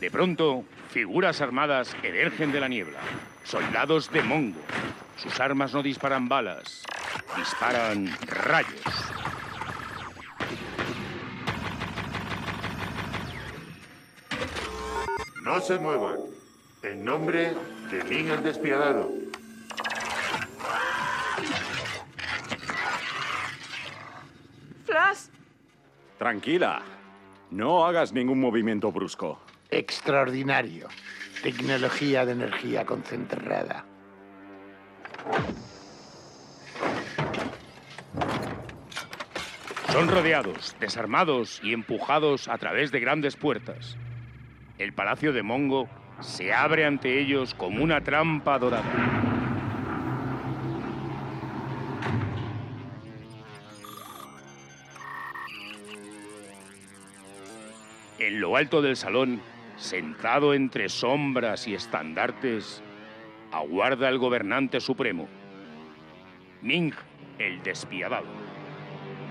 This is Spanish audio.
De pronto, figuras armadas emergen de la niebla. Soldados de Mongo. Sus armas no disparan balas, disparan rayos. No se muevan. En nombre de Ming el Despiadado. ¡Flash! Tranquila. No hagas ningún movimiento brusco. Extraordinario. Tecnología de energía concentrada. Son rodeados, desarmados y empujados a través de grandes puertas. El palacio de Mongo se abre ante ellos como una trampa dorada. En lo alto del salón, sentado entre sombras y estandartes, aguarda el gobernante supremo, Ming el Despiadado.